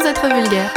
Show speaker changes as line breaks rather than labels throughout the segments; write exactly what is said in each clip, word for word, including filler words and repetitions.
être vulgaire.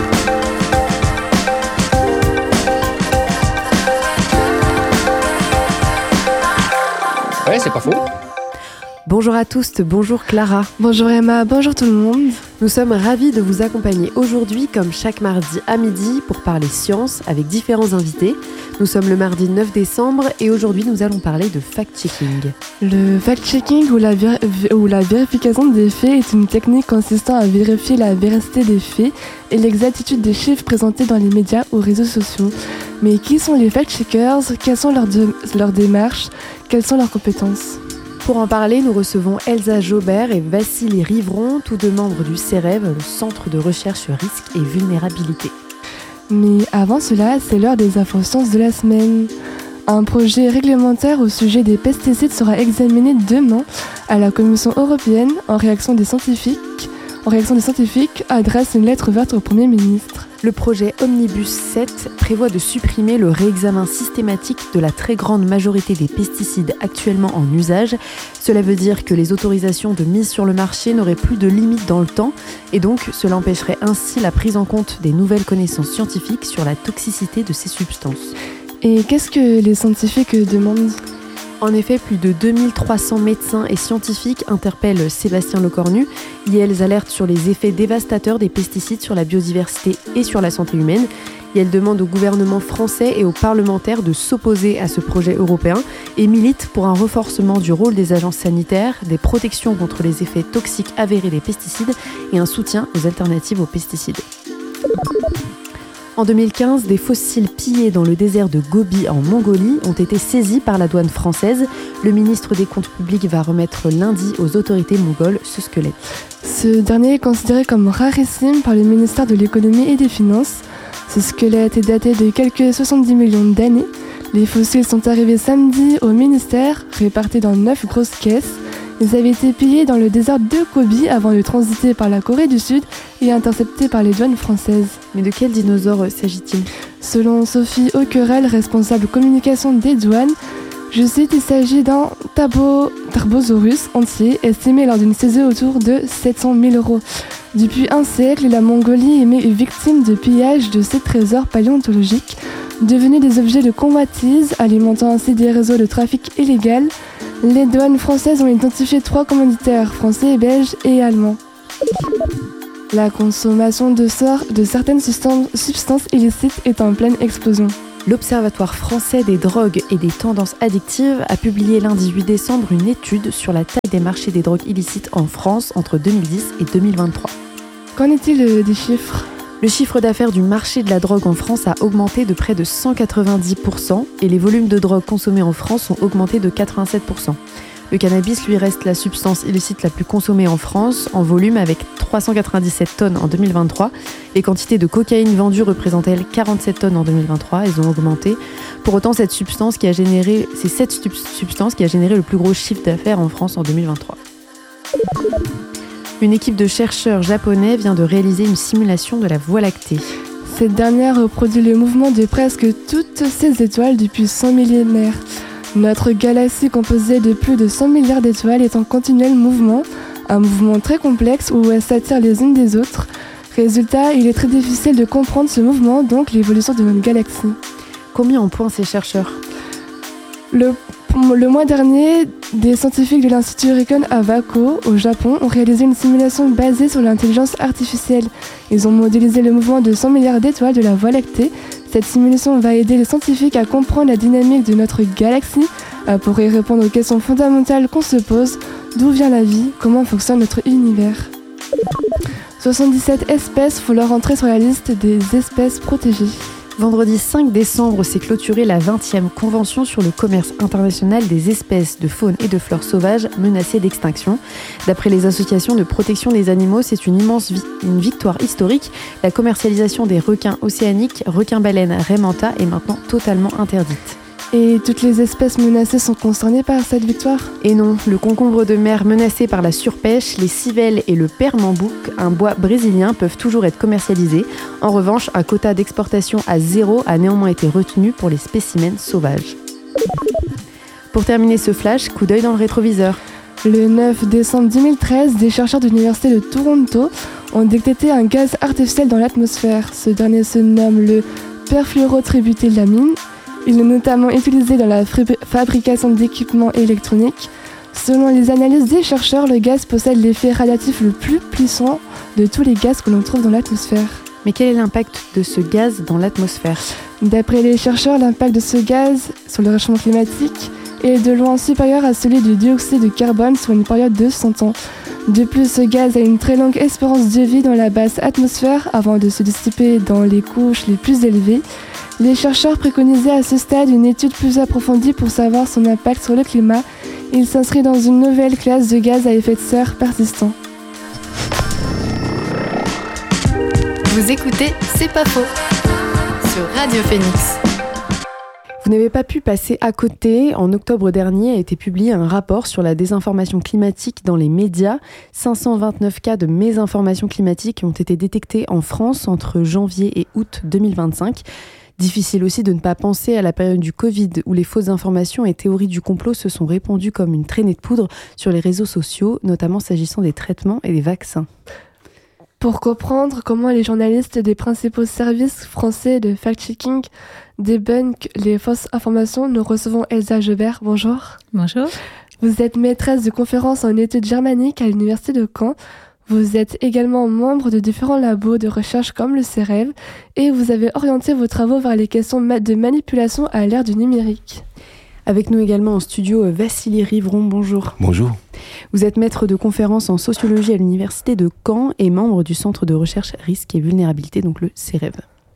Ouais, c'est pas faux.
Bonjour à tous, bonjour Clara.
Bonjour Emma, bonjour tout le monde.
Nous sommes ravis de vous accompagner aujourd'hui, comme chaque mardi à midi, pour parler science avec différents invités. Nous sommes le mardi neuf décembre et aujourd'hui nous allons parler de fact-checking.
Le fact-checking ou la, vé- ou la vérification des faits est une technique consistant à vérifier la véracité des faits et l'exactitude des chiffres présentés dans les médias ou réseaux sociaux. Mais qui sont les fact-checkers ? Quelles sont leurs, de- leurs démarches ? Quelles sont leurs compétences ?
Pour en parler, nous recevons Elsa Jaubert et Vassili Rivron, tous deux membres du CEREV, le Centre de recherche risques et vulnérabilité.
Mais avant cela, c'est l'heure des infos sciences de la semaine. Un projet réglementaire au sujet des pesticides sera examiné demain à la Commission européenne en réaction des scientifiques. En réaction des scientifiques, adresse une lettre ouverte au Premier ministre.
Le projet Omnibus sept prévoit de supprimer le réexamen systématique de la très grande majorité des pesticides actuellement en usage. Cela veut dire que les autorisations de mise sur le marché n'auraient plus de limite dans le temps et donc cela empêcherait ainsi la prise en compte des nouvelles connaissances scientifiques sur la toxicité de ces substances.
Et qu'est-ce que les scientifiques demandent ?
En effet, plus de deux mille trois cents médecins et scientifiques interpellent Sébastien Lecornu et elles alertent sur les effets dévastateurs des pesticides sur la biodiversité et sur la santé humaine. Et elles demandent au gouvernement français et aux parlementaires de s'opposer à ce projet européen et militent pour un renforcement du rôle des agences sanitaires, des protections contre les effets toxiques avérés des pesticides et un soutien aux alternatives aux pesticides. En deux mille quinze, des fossiles pillés dans le désert de Gobi en Mongolie ont été saisis par la douane française. Le ministre des Comptes publics va remettre lundi aux autorités mongoles ce squelette.
Ce dernier est considéré comme rarissime par le ministère de l'économie et des finances. Ce squelette est daté de quelques soixante-dix millions d'années. Les fossiles sont arrivés samedi au ministère, répartis dans neuf grosses caisses. Ils avaient été pillés dans le désert de Gobi avant de transiter par la Corée du Sud et interceptés par les douanes françaises.
Mais de quel dinosaure s'agit-il ?
Selon Sophie Auquerel, responsable communication des douanes, je cite, il s'agit d'un tabo- Tarbosaurus entier, estimé lors d'une saisie autour de sept cent mille euros. Depuis un siècle, la Mongolie est victime de pillage de ces trésors paléontologiques, devenus des objets de convoitise, alimentant ainsi des réseaux de trafic illégal. Les douanes françaises ont identifié trois commanditaires, français, belges et allemands. La consommation de, sor- de certaines substances, substances illicites est en pleine explosion.
L'Observatoire français des drogues et des tendances addictives a publié lundi huit décembre une étude sur la taille des marchés des drogues illicites en France entre deux mille dix et deux mille vingt-trois.
Qu'en est-il euh, des chiffres ?
Le chiffre d'affaires du marché de la drogue en France a augmenté de près de cent quatre-vingt-dix pour cent et les volumes de drogue consommés en France ont augmenté de quatre-vingt-sept pour cent. Le cannabis, lui, reste la substance illicite la plus consommée en France, en volume avec trois cent quatre-vingt-dix-sept tonnes en deux mille vingt-trois. Les quantités de cocaïne vendues représentaient quarante-sept tonnes en deux mille vingt-trois, elles ont augmenté. Pour autant, cette substance qui a généré, c'est cette substance qui a généré le plus gros chiffre d'affaires en France en deux mille vingt-trois. Une équipe de chercheurs japonais vient de réaliser une simulation de la Voie lactée.
Cette dernière reproduit le mouvement de presque toutes ces étoiles depuis cent millénaires. Notre galaxie composée de plus de cent milliards d'étoiles est en continuel mouvement, un mouvement très complexe où elles s'attirent les unes des autres. Résultat, il est très difficile de comprendre ce mouvement, donc l'évolution de notre galaxie.
Combien en point ces chercheurs ?
Le, le mois dernier, des scientifiques de l'Institut Rikon à Wako, au Japon, ont réalisé une simulation basée sur l'intelligence artificielle. Ils ont modélisé le mouvement de cent milliards d'étoiles de la Voie lactée. Cette simulation va aider les scientifiques à comprendre la dynamique de notre galaxie, pour y répondre aux questions fondamentales qu'on se pose. D'où vient la vie ? Comment fonctionne notre univers ? soixante-dix-sept espèces font leur entrée sur la liste des espèces protégées.
Vendredi cinq décembre s'est clôturée la vingtième convention sur le commerce international des espèces de faune et de flore sauvages menacées d'extinction. D'après les associations de protection des animaux, c'est une immense vi- une victoire historique. La commercialisation des requins océaniques, requins-baleines, raies manta est maintenant totalement interdite.
Et toutes les espèces menacées sont concernées par cette victoire ?
Et non, le concombre de mer menacé par la surpêche, les civelles et le pernambouc, un bois brésilien, peuvent toujours être commercialisés. En revanche, un quota d'exportation à zéro a néanmoins été retenu pour les spécimens sauvages. Pour terminer ce flash, coup d'œil dans le rétroviseur.
Le neuf décembre deux mille treize, des chercheurs de l'Université de Toronto ont détecté un gaz artificiel dans l'atmosphère. Ce dernier se nomme le perfluorotributylamine. Il est notamment utilisé dans la fri- fabrication d'équipements électroniques. Selon les analyses des chercheurs, le gaz possède l'effet radiatif le plus puissant de tous les gaz que l'on trouve dans l'atmosphère.
Mais quel est l'impact de ce gaz dans l'atmosphère ?
D'après les chercheurs, l'impact de ce gaz sur le réchauffement climatique est de loin supérieur à celui du dioxyde de carbone sur une période de cent ans. De plus, ce gaz a une très longue espérance de vie dans la basse atmosphère avant de se dissiper dans les couches les plus élevées. Les chercheurs préconisaient à ce stade une étude plus approfondie pour savoir son impact sur le climat. Il s'inscrit dans une nouvelle classe de gaz à effet de serre persistant.
Vous écoutez C'est pas faux sur Radio Phoenix.
Vous n'avez pas pu passer à côté. En octobre dernier a été publié un rapport sur la désinformation climatique dans les médias. cinq cent vingt-neuf cas de mésinformation climatique ont été détectés en France entre janvier et août deux mille vingt-cinq. Difficile aussi de ne pas penser à la période du Covid où les fausses informations et théories du complot se sont répandues comme une traînée de poudre sur les réseaux sociaux, notamment s'agissant des traitements et des vaccins.
Pour comprendre comment les journalistes des principaux services français de fact-checking débunkent les fausses informations, nous recevons Elsa Gebert. Bonjour.
Bonjour.
Vous êtes maîtresse de conférences en études germaniques à l'université de Caen. Vous êtes également membre de différents labos de recherche comme le CEREV et vous avez orienté vos travaux vers les questions de manipulation à l'ère du numérique.
Avec nous également en studio, Vassili Rivron, bonjour.
Bonjour.
Vous êtes maître de conférences en sociologie à l'université de Caen et membre du centre de recherche risques et vulnérabilité, donc le CEREV.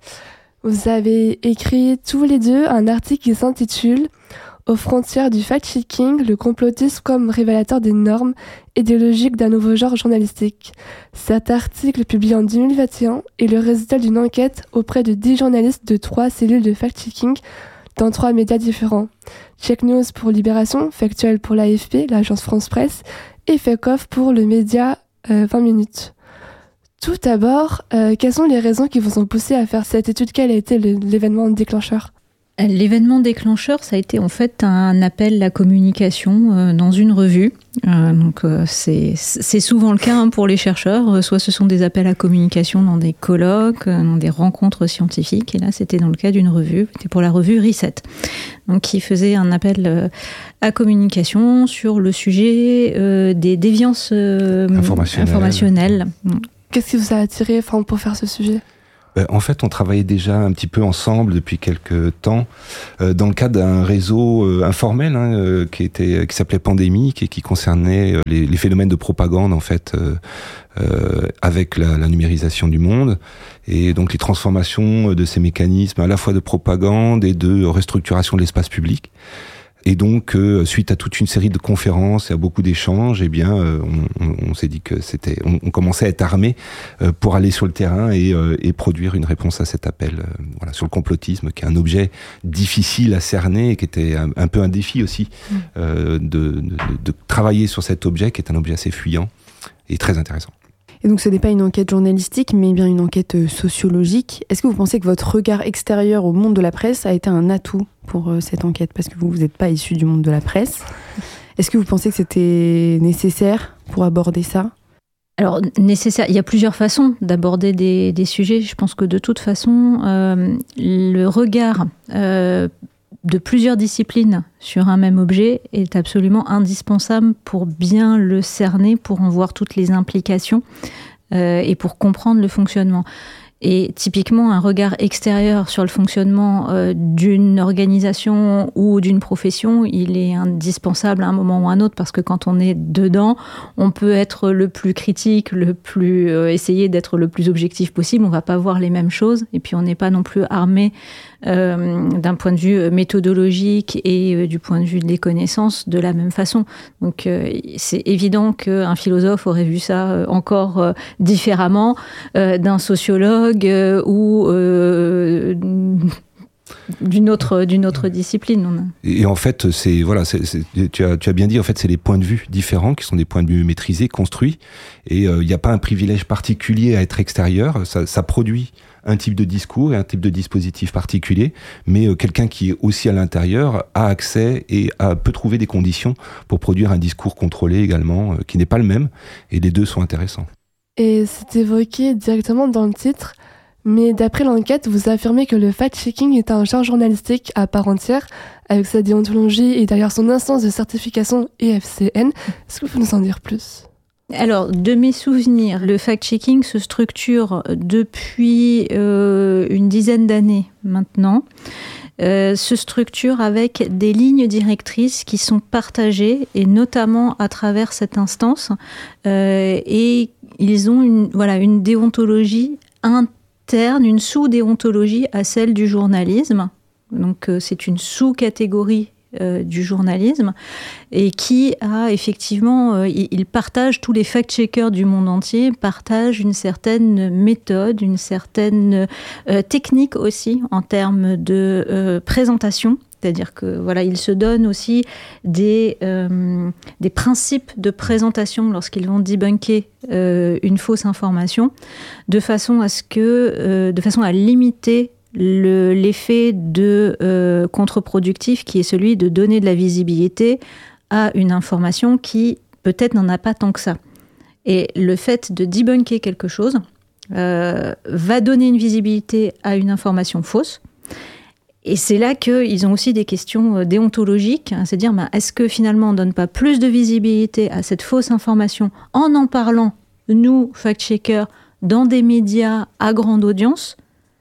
Vous avez écrit tous les deux un article qui s'intitule « Aux frontières du fact-checking, le complotisme comme révélateur des normes idéologiques d'un nouveau genre journalistique ». Cet article, publié en deux mille vingt et un, est le résultat d'une enquête auprès de dix journalistes de trois cellules de fact-checking dans trois médias différents. Check News pour Libération, Factuel pour l'A F P, l'agence France Presse, et Fake Off pour le média euh, vingt minutes. Tout d'abord, euh, quelles sont les raisons qui vous ont poussé à faire cette étude ? Quel a été le, l'événement déclencheur ?
L'événement déclencheur, ça a été en fait un appel à communication euh, dans une revue. Euh, donc euh, c'est, c'est souvent le cas hein, pour les chercheurs. Soit ce sont des appels à communication dans des colloques, euh, dans des rencontres scientifiques. Et là, c'était dans le cas d'une revue. C'était pour la revue Reset, donc qui faisait un appel euh, à communication sur le sujet euh, des déviances euh,
informationnelles.
informationnelles.
Qu'est-ce qui vous a attiré enfin, pour faire ce sujet ?
En fait, on travaillait déjà un petit peu ensemble depuis quelques temps euh, dans le cadre d'un réseau euh, informel hein, euh, qui était qui s'appelait Pandémique et qui concernait euh, les, les phénomènes de propagande en fait euh, euh, avec la, la numérisation du monde et donc les transformations de ces mécanismes à la fois de propagande et de restructuration de l'espace public. Et donc, euh, suite à toute une série de conférences et à beaucoup d'échanges, eh bien, euh, on, on, on s'est dit que c'était, on, on commençait à être armé euh, pour aller sur le terrain et, euh, et produire une réponse à cet appel, euh, voilà, sur le complotisme, qui est un objet difficile à cerner et qui était un, un peu un défi aussi euh, de, de, de travailler sur cet objet, qui est un objet assez fuyant et très intéressant.
Et donc ce n'est pas une enquête journalistique, mais bien une enquête sociologique. Est-ce que vous pensez que votre regard extérieur au monde de la presse a été un atout pour euh, cette enquête ? Parce que vous, vous n'êtes pas issu du monde de la presse. Est-ce que vous pensez que c'était nécessaire pour aborder ça ?
Alors, nécessaire, il y a plusieurs façons d'aborder des, des sujets. Je pense que de toute façon, euh, le regard euh, de plusieurs disciplines sur un même objet est absolument indispensable pour bien le cerner, pour en voir toutes les implications euh, et pour comprendre le fonctionnement. Et typiquement, un regard extérieur sur le fonctionnement euh, d'une organisation ou d'une profession, il est indispensable à un moment ou à un autre, parce que quand on est dedans, on peut être le plus critique, le plus euh, essayer d'être le plus objectif possible. On ne va pas voir les mêmes choses, et puis on n'est pas non plus armé euh, d'un point de vue méthodologique et euh, du point de vue des connaissances de la même façon. Donc euh, c'est évident qu'un philosophe aurait vu ça euh, encore euh, différemment euh, d'un sociologue euh, ou euh, d'une autre, d'une autre discipline.
Et, et en fait, c'est, voilà, c'est, c'est, tu, as, tu as bien dit, en fait, c'est les points de vue différents qui sont des points de vue maîtrisés, construits. Et il euh, n'y a pas un privilège particulier à être extérieur. Ça, ça produit un type de discours et un type de dispositif particulier, mais euh, quelqu'un qui est aussi à l'intérieur a accès et a, peut trouver des conditions pour produire un discours contrôlé également, euh, qui n'est pas le même, et les deux sont intéressants.
Et c'est évoqué directement dans le titre, mais d'après l'enquête, vous affirmez que le fact-checking est un genre journalistique à part entière, avec sa déontologie et d'ailleurs son instance de certification E F C N. Est-ce que vous pouvez nous en dire plus ?
Alors, de mes souvenirs, le fact-checking se structure depuis euh, une dizaine d'années maintenant. Euh, se structure avec des lignes directrices qui sont partagées, et notamment à travers cette instance. Euh, et ils ont une, voilà, une déontologie interne, une sous-déontologie à celle du journalisme. Donc, euh, c'est une sous-catégorie Euh, du journalisme, et qui a effectivement, euh, il, il partage, tous les fact-checkers du monde entier partagent une certaine méthode, une certaine euh, technique aussi en termes de euh, présentation. C'est-à-dire que voilà, ils se donnent aussi des, euh, des principes de présentation lorsqu'ils vont débunker euh, une fausse information, de façon à ce que, euh, de façon à limiter Le, l'effet de euh, contre-productif qui est celui de donner de la visibilité à une information qui peut-être n'en a pas tant que ça. Et le fait de debunker quelque chose euh, va donner une visibilité à une information fausse. Et c'est là qu'ils ont aussi des questions déontologiques, hein, c'est-à-dire bah, est-ce que finalement on ne donne pas plus de visibilité à cette fausse information en en parlant, nous, fact-checkers, dans des médias à grande audience,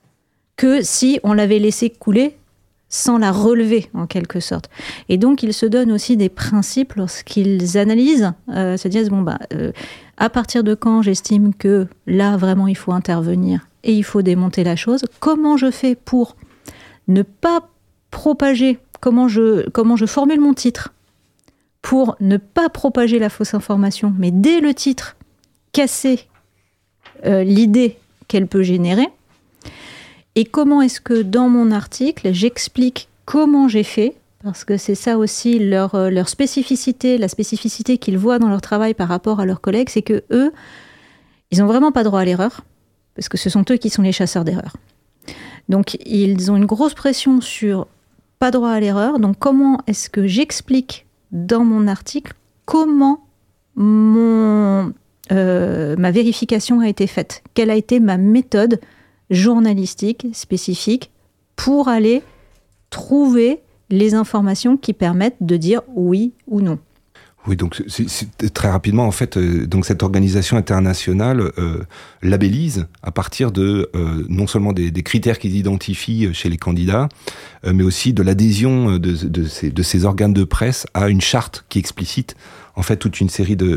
que si on l'avait laissé couler sans la relever, en quelque sorte. Et donc, ils se donnent aussi des principes lorsqu'ils analysent, euh, se disent, bon, bah, euh, à partir de quand j'estime que là, vraiment, il faut intervenir et il faut démonter la chose, comment je fais pour ne pas propager, comment je, comment je formule mon titre pour ne pas propager la fausse information, mais dès le titre, casser euh, l'idée qu'elle peut générer. Et comment est-ce que dans mon article, j'explique comment j'ai fait, parce que c'est ça aussi leur, leur spécificité, la spécificité qu'ils voient dans leur travail par rapport à leurs collègues, c'est que eux, ils n'ont vraiment pas droit à l'erreur, parce que ce sont eux qui sont les chasseurs d'erreurs. Donc, ils ont une grosse pression sur pas droit à l'erreur. Donc, comment est-ce que j'explique dans mon article comment mon, euh, ma vérification a été faite ? Quelle a été ma méthode journalistique spécifique pour aller trouver les informations qui permettent de dire oui ou non.
Oui, donc c'est, c'est très rapidement, en fait, euh, donc cette organisation internationale euh, labellise à partir de euh, non seulement des, des critères qu'ils identifient chez les candidats, euh, mais aussi de l'adhésion de, de, ces, de ces organes de presse à une charte qui explicite en fait toute une série de